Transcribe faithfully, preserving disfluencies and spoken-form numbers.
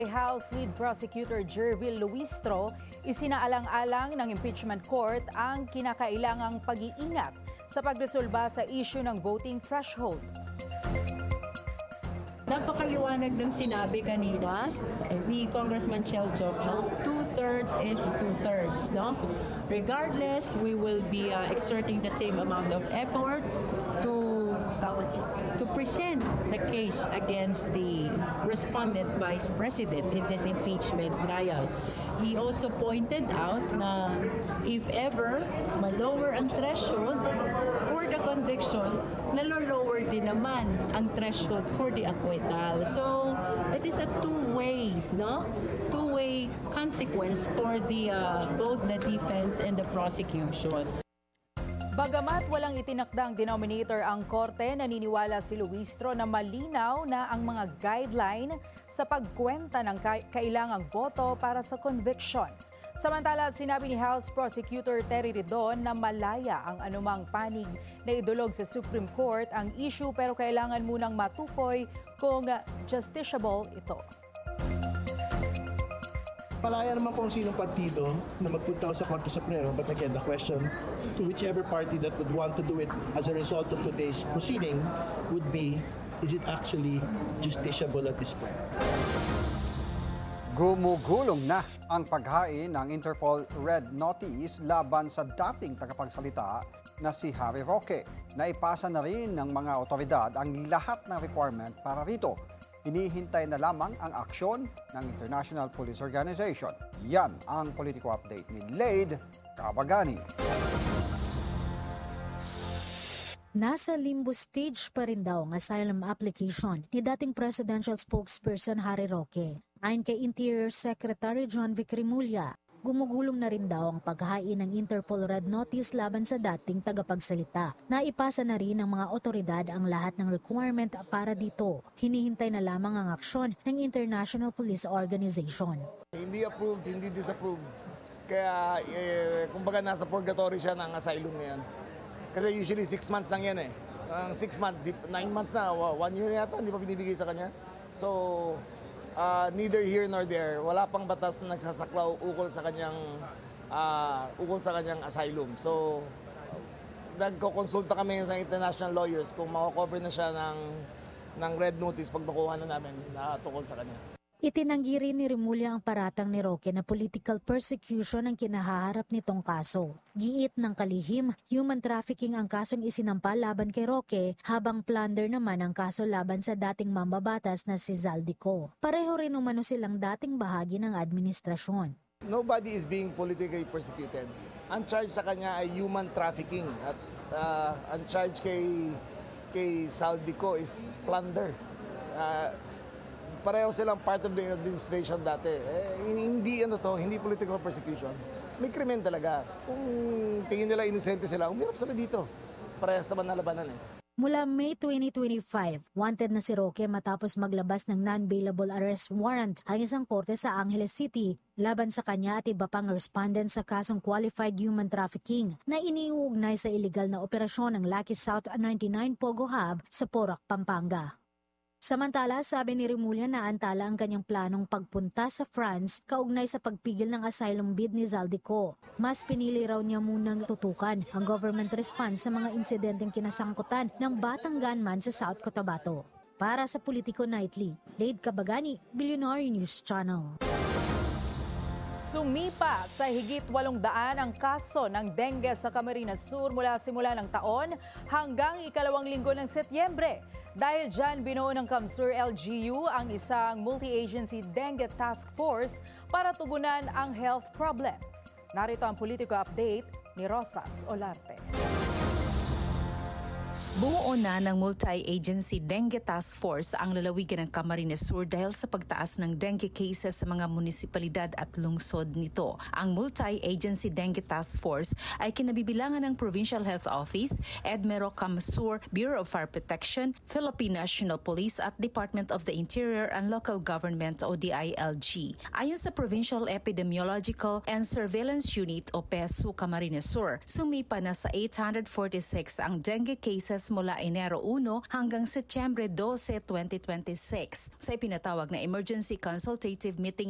House Lead Prosecutor Jervil Luistro, isinaalang-alang ng impeachment court ang kinakailangang pag-iingat sa pagresolba sa issue ng voting threshold. Napakaliwanag ng sinabi kanina ni Congressman Chelchok, no? Two-thirds is two-thirds, no? Regardless, we will be uh, exerting the same amount of effort to to present the case against the respondent Vice President in this impeachment trial. He also pointed out na if ever ma-lower ang threshold for the conviction, nalo-lower din naman ang threshold for the acquittal. So it is a two-way, no? Two-way consequence for the uh, both the defense and the prosecution. Bagamat walang itinakdang denominator ang korte, naniniwala si Luistro na malinaw na ang mga guideline sa pagkwenta ng kailangang boto para sa conviction. Samantala, sinabi ni House Prosecutor Terry Ridon na malaya ang anumang panig na idulog sa Supreme Court ang issue pero kailangan munang matukoy kung justiciable ito. Malaya naman kung sinong partido na magpunta sa Korte Suprema, but again, the question to whichever party that would want to do it as a result of today's proceeding would be, is it actually justiciable at this point? Gumugulong na ang paghain ng Interpol Red Notice laban sa dating tagapagsalita na si Harry Roque. Naipasa na rin ng mga otoridad ang lahat ng requirement para rito. Hinihintay na lamang ang aksyon ng International Police Organization. Yan ang politiko update ni Lade Cabagani. Nasa limbo stage pa rin daw ang asylum application ni dating presidential spokesperson Harry Roque. Ayon kay Interior Secretary John Vic Rimulya, gumugulong na rin daw ang paghain ng Interpol Red Notice laban sa dating tagapagsalita. Naipasa na rin ng mga otoridad ang lahat ng requirement para dito. Hinihintay na lamang ang aksyon ng International Police Organization. Hindi approved, hindi disapproved. Kaya eh, kumbaga nasa purgatory siya ng asylum na yan. Kasi usually six months lang yan eh. Ang six months, nine months na, one year na yata, hindi pa binibigay sa kanya. So, Uh, neither here nor there, wala pang batas na nagsasaklaw ukol sa kanyang uh, ukol sa kanyang asylum. So nagko-konsulta kami sa international lawyers kung mako-cover na siya ng ng red notice pag makuha na namin na tukol sa kanya. Itinanggi rin ni Rimulya ang paratang ni Roque na political persecution ang kinahaharap nitong kaso. Giit ng kalihim, human trafficking ang kasong isinampa laban kay Roque, habang plunder naman ang kaso laban sa dating mambabatas na si Zaldico. Pareho rin umano silang dating bahagi ng administrasyon. Nobody is being politically persecuted. Ang charge sa kanya ay human trafficking at uh, ang charge kay kay Zaldico is plunder. Uh, Pareho silang part of the administration dati. Eh, hindi ano to, hindi political persecution. May krimen talaga. Kung tingin nila inosente sila, umirap sila dito. Parehas naman na labanan eh. Mula May twenty twenty-five, wanted na si Roque matapos maglabas ng non-bailable arrest warrant ang isang korte sa Angeles City laban sa kanya at iba pang respondent sa kasong qualified human trafficking na iniuugnay sa illegal na operasyon ng Lucky South ninety-nine Pogo Hub sa Porac, Pampanga. Samantala, sabi ni Rimulya na antala ang kanyang planong pagpunta sa France kaugnay sa pagpigil ng asylum bid ni Zaldico. Mas pinili raw niya munang tutukan ang government response sa mga insidenteng kinasangkutan ng batang gunman sa South Cotabato. Para sa Politico Nightly, Lade Cabagani, Billionaire News Channel. Sumipa sa higit walong daan ang kaso ng dengue sa Camarines Sur mula simula ng taon hanggang ikalawang linggo ng Setyembre. Dahil dyan, binuo ng Camsur L G U ang isang multi-agency dengue task force para tugunan ang health problem. Narito ang Politico Update ni Rosas Olarte. Bumuo na ng multi-agency dengue task force ang lalawigan ng Camarines Sur dahil sa pagtaas ng dengue cases sa mga munisipalidad at lungsod nito. Ang multi-agency dengue task force ay kinabibilangan ng Provincial Health Office, Edmero Camsur, Bureau of Fire Protection, Philippine National Police at Department of the Interior and Local Government o D I L G. Ayon sa Provincial Epidemiological and Surveillance Unit o P E S U Camarines Sur, sumipa na sa eight hundred forty-six ang dengue cases meses mula Enero one hanggang Setyembre twelve, twenty twenty-six. Sa ipinatawag na emergency consultative meeting